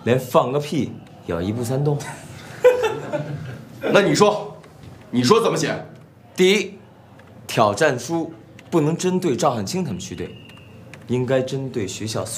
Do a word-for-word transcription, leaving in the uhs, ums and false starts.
连放个屁也要一步三动。 那你说，你说怎么写？ 第一，挑战书不能针对赵汉卿他们去对，应该针对学校。